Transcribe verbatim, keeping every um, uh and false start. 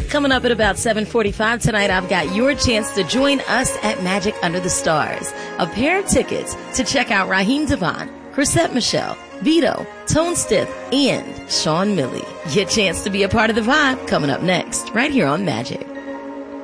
Coming up at about seven forty-five tonight, I've got your chance to join us at Magic Under the Stars. A pair of tickets to check out Raheem Devon, Chrisette Michele, Vito, Tone Stith, and Sean Milley. Your chance to be a part of the vibe coming up next, right here on Magic.